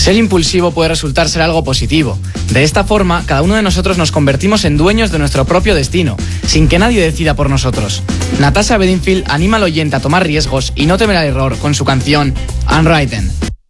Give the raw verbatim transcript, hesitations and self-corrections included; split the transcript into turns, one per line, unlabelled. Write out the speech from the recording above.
Ser impulsivo puede resultar ser algo positivo. De esta forma, cada uno de nosotros nos convertimos en dueños de nuestro propio destino, sin que nadie decida por nosotros. Natasha Bedingfield anima al oyente a tomar riesgos y no temer al error con su canción Unwritten.